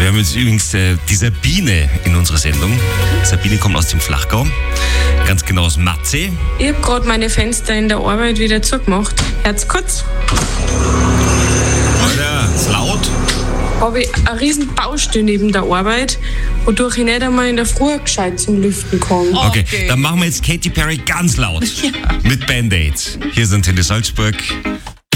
Wir haben jetzt übrigens die Sabine in unserer Sendung. Sabine kommt aus dem Flachgau, ganz genau aus Matzeh. Ich habe gerade meine Fenster in der Arbeit wieder zugemacht. Hört's kurz? Alter, ist laut. Habe ich eine riesen Baustelle neben der Arbeit, wodurch ich nicht einmal in der Früh gescheit zum Lüften kann. Okay, dann machen wir jetzt Katy Perry ganz laut. Mit Band-Aids. Hier sind Antenne Salzburg.